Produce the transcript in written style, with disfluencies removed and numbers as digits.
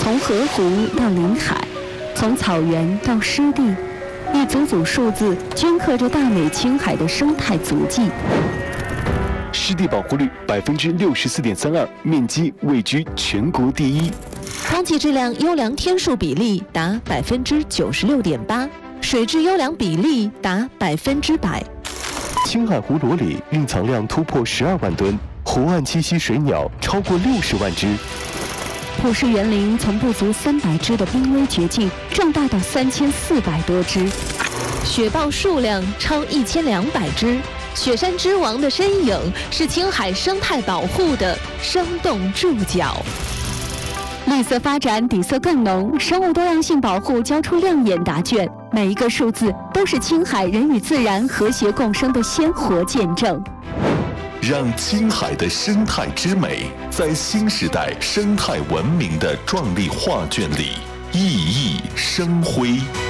从河湖到临海，从草原到湿地，一组组数字镌刻着大美青海的生态足迹。 湿地保护率64.32%，面积位居全国第一。 空气质量优良天数比例达96.8%，水质优良比例达100%。 青海湖裸鲤蕴藏量突破12万吨，湖岸栖息水鸟超过60万只。 普氏园林从不足300只的濒危绝境壮大到3400多只， 雪豹数量超1200只。雪山之王的身影是青海生态保护的生动注脚。 绿色发展底色更浓，生物多样性保护交出亮眼答卷，每一个数字都是青海人与自然和谐共生的鲜活见证。 让青海的生态之美在新时代生态文明的壮丽画卷里熠熠生辉。